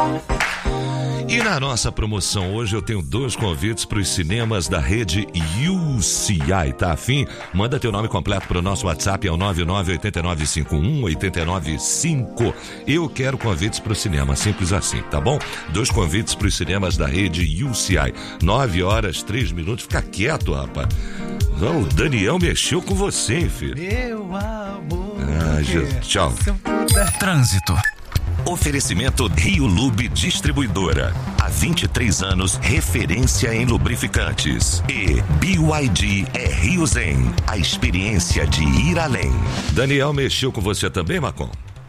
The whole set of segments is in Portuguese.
E na nossa promoção hoje eu tenho 2 convites para os cinemas da rede UCI, tá afim? Manda teu nome completo para o nosso WhatsApp, é o 9989518995. Eu quero convites para o cinema, simples assim, tá bom? 2 convites para os cinemas da rede UCI. 9h03. Fica quieto, rapaz. O Daniel mexeu com você, hein, filho? Meu amor. Tchau. Trânsito. Oferecimento Rio Lube Distribuidora. Há 23 anos, referência em lubrificantes. E BYD é Rio Zen. A experiência de ir além. Daniel mexeu com você também, Macon?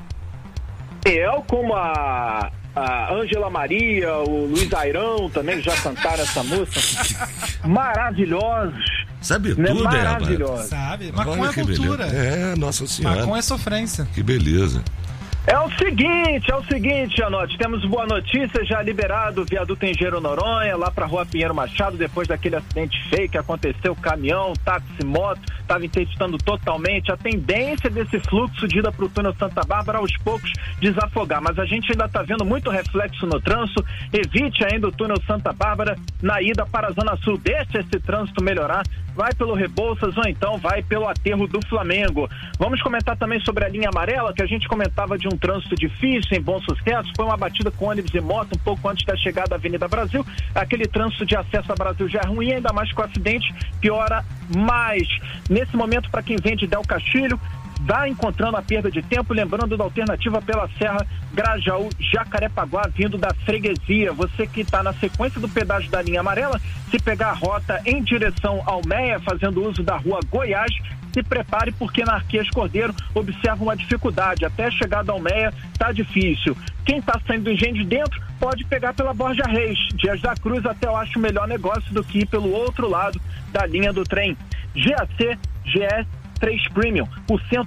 Eu, como a Ângela Maria, o Luiz Airão também já cantaram essa música. Maravilhosos. Sabe né? tudo, Maravilhoso. Sabe? Macon é cultura. É, Nossa Senhora. Macon é sofrência. Que beleza. É o seguinte, Anote, temos boa notícia, já liberado o viaduto Engenheiro Noronha, lá pra Rua Pinheiro Machado, depois daquele acidente feio que aconteceu, caminhão, táxi, moto, estava interditando totalmente. A tendência desse fluxo de ida pro túnel Santa Bárbara, aos poucos, desafogar, mas a gente ainda está vendo muito reflexo no trânsito. Evite ainda o túnel Santa Bárbara na ida para a Zona Sul, deixa esse trânsito melhorar, vai pelo Rebouças ou então vai pelo aterro do Flamengo. Vamos comentar também sobre a linha amarela, que a gente comentava de um trânsito difícil, em Bom Sucesso. Foi uma batida com ônibus e moto um pouco antes da chegada da Avenida Brasil. Aquele trânsito de acesso a Brasil já é ruim, ainda mais com o acidente, piora mais. Nesse momento, para quem vem de Del Castilho, vai encontrando a perda de tempo, lembrando da alternativa pela Serra Grajaú, Jacarepaguá, vindo da freguesia. Você que está na sequência do pedágio da linha amarela, se pegar a rota em direção ao Meia, fazendo uso da rua Goiás, se prepare, porque na Arquias Cordeiro observa uma dificuldade. Até a chegada ao Meia está difícil. Quem está saindo do engenho de dentro pode pegar pela Borja Reis. Dias da Cruz até eu acho o melhor negócio do que ir pelo outro lado da linha do trem. GAC GS 3 Premium por R$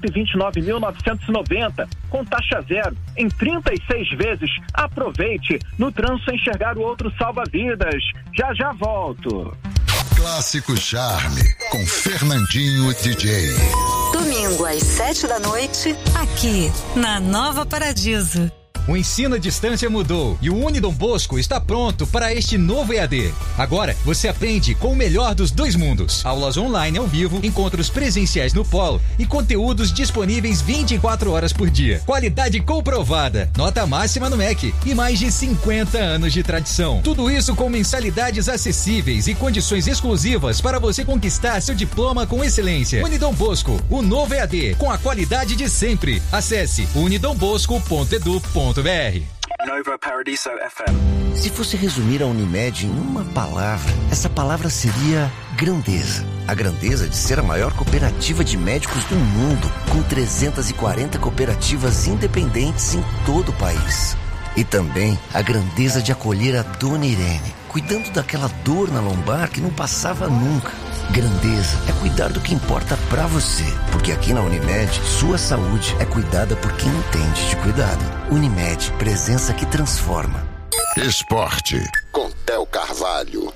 129.990, com taxa zero, em 36 vezes. Aproveite. No trânsito, enxergar o outro salva-vidas. Já volto. Clássico Charme, com Fernandinho DJ. Domingo às 7h, aqui na Nova Paradiso. O ensino à distância mudou e o Unidom Bosco está pronto para este novo EAD. Agora você aprende com o melhor dos 2 mundos. Aulas online ao vivo, encontros presenciais no polo e conteúdos disponíveis 24 horas por dia. Qualidade comprovada, nota máxima no MEC e mais de 50 anos de tradição. Tudo isso com mensalidades acessíveis e condições exclusivas para você conquistar seu diploma com excelência. Unidom Bosco, o novo EAD, com a qualidade de sempre. Acesse unidombosco.edu.br. Nova Paradiso FM. Se fosse resumir a Unimed em uma palavra, essa palavra seria grandeza. A grandeza de ser a maior cooperativa de médicos do mundo, com 340 cooperativas independentes em todo o país. E também a grandeza de acolher a Dona Irene, cuidando daquela dor na lombar que não passava nunca. Grandeza é cuidar do que importa pra você, porque aqui na Unimed, sua saúde é cuidada por quem entende de cuidado. Unimed, presença que transforma. Esporte, com Theo Carvalho.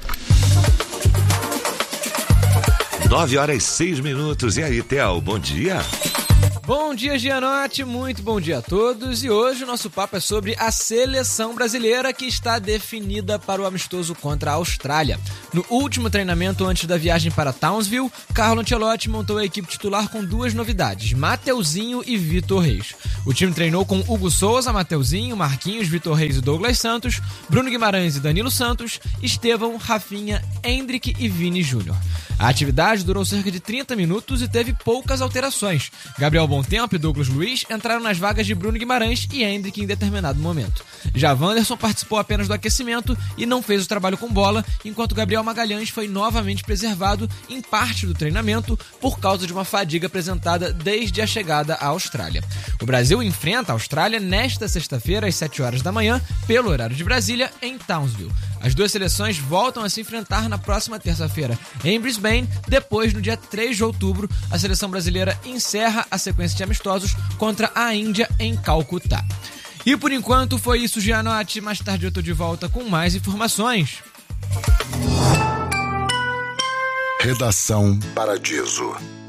9h06. E aí, Theo, bom dia. Bom dia, Gianotti, muito bom dia a todos. E hoje o nosso papo é sobre a seleção brasileira, que está definida para o amistoso contra a Austrália. No último treinamento antes da viagem para Townsville, Carlo Ancelotti montou a equipe titular com 2 novidades, Mateuzinho e Vitor Reis. O time treinou com Hugo Souza, Mateuzinho, Marquinhos, Vitor Reis e Douglas Santos, Bruno Guimarães e Danilo Santos, Estevão, Rafinha, Endrick e Vini Júnior. A atividade durou cerca de 30 minutos e teve poucas alterações. Gabriel Bontempo e Douglas Luiz entraram nas vagas de Bruno Guimarães e Endrick em determinado momento. Já Wanderson participou apenas do aquecimento e não fez o trabalho com bola, enquanto Gabriel Magalhães foi novamente preservado em parte do treinamento por causa de uma fadiga apresentada desde a chegada à Austrália. O Brasil enfrenta a Austrália nesta sexta-feira às 7h, pelo horário de Brasília, em Townsville. As 2 seleções voltam a se enfrentar na próxima terça-feira em Brisbane. Depois, no dia 3 de outubro, a seleção brasileira encerra a sequência de amistosos contra a Índia em Calcutá. E por enquanto foi isso, Gianotti. Mais tarde eu tô de volta com mais informações. Redação Paradiso.